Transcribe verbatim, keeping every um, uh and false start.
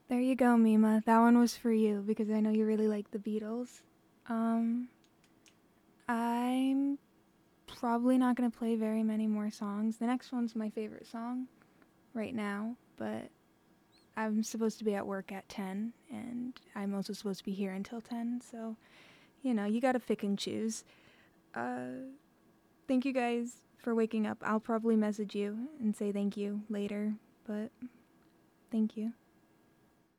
There you go, Mima. That one was for you because I know you really like the Beatles. Um, I'm probably not going to play very many more songs. The next one's my favorite song right now, but I'm supposed to be at work at ten, and I'm also supposed to be here until ten, so, you know, you gotta pick and choose. Uh, thank you guys for waking up. I'll probably message you and say thank you later, but thank you.